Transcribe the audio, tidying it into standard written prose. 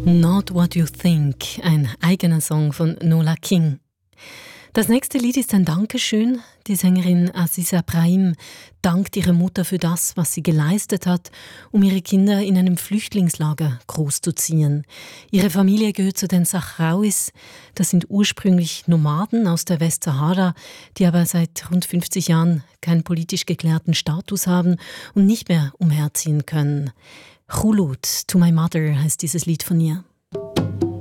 Not What You Think, ein eigener Song von Nola King. Das nächste Lied ist ein Dankeschön. Die Sängerin Aziza Brahim dankt ihrer Mutter für das, was sie geleistet hat, um ihre Kinder in einem Flüchtlingslager großzuziehen. Ihre Familie gehört zu den Sahrauis. Das sind ursprünglich Nomaden aus der Westsahara, die aber seit rund 50 Jahren keinen politisch geklärten Status haben und nicht mehr umherziehen können. Khulud, To My Mother heißt dieses Lied von ihr.